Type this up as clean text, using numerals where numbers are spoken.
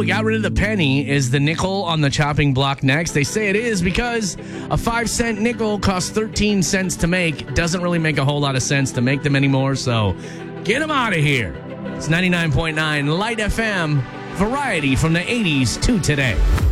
we got rid of the penny. Is the nickel on the chopping block next? They say it is because a 5-cent nickel costs 13 cents to make. Doesn't really make a whole lot of sense to make them anymore, so get them out of here. It's 99.9 Light FM, variety from the 80s to today.